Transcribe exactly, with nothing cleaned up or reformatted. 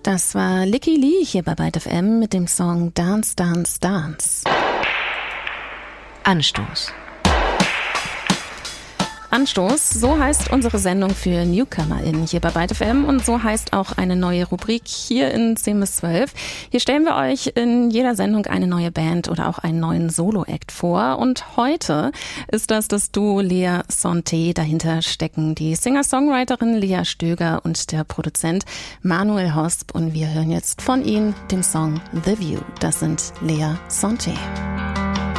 Das war Licky Lee hier bei Byte F M mit dem Song Dance, Dance, Dance. Anstoß. Anstoß, so heißt unsere Sendung für NewcomerInnen hier bei Byte F M und so heißt auch eine neue Rubrik hier in zehn bis zwölf. Hier stellen wir euch in jeder Sendung eine neue Band oder auch einen neuen Solo-Act vor und heute ist das das Duo Lea Santé. Dahinter stecken die Singer-Songwriterin Lea Stöger und der Produzent Manuel Hosp und wir hören jetzt von ihnen den Song The View. Das sind Lea Santé.